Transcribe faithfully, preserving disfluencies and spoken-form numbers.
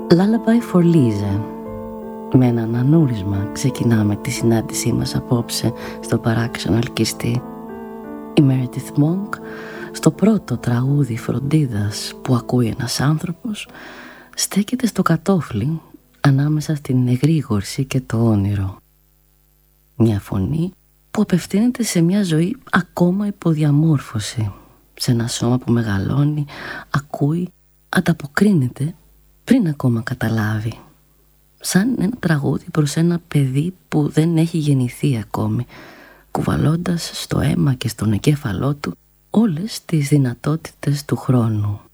Lullaby for Lisa. Με ένα ανανούρισμα ξεκινάμε τη συνάντησή μας απόψε στο παράξενο ελκυστή. Η Meredith Monk, στο πρώτο τραγούδι φροντίδας που ακούει ένας άνθρωπος, στέκεται στο κατόφλι ανάμεσα στην εγρήγορση και το όνειρο. Μια φωνή που απευθύνεται σε μια ζωή ακόμα υποδιαμόρφωση, σε ένα σώμα που μεγαλώνει, ακούει, ανταποκρίνεται πριν ακόμα καταλάβει. Σαν ένα τραγούδι προς ένα παιδί που δεν έχει γεννηθεί ακόμη, κουβαλώντας στο αίμα και στον εγκέφαλό του όλες τις δυνατότητες του χρόνου.